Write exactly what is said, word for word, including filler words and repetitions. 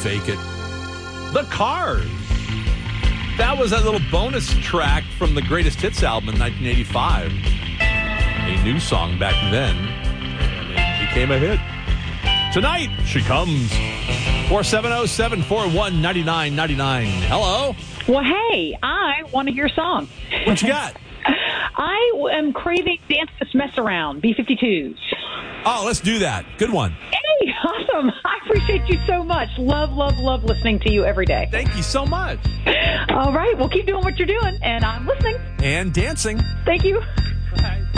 Fake It. The Cars. That was that little bonus track from the Greatest Hits album in nineteen eighty-five. A new song back then. And it became a hit. Tonight, she comes. four seven zero, seven four one, nine nine nine nine. Hello. Well, hey, I want to hear a song. What you got? I am craving Dance This Mess Around, B fifty-twos. Oh, let's do that. Good one. Hey, awesome. I appreciate you so much. Love, love, love listening to you every day. Thank you so much. All right. Well, keep doing what you're doing, and I'm listening. And dancing. Thank you.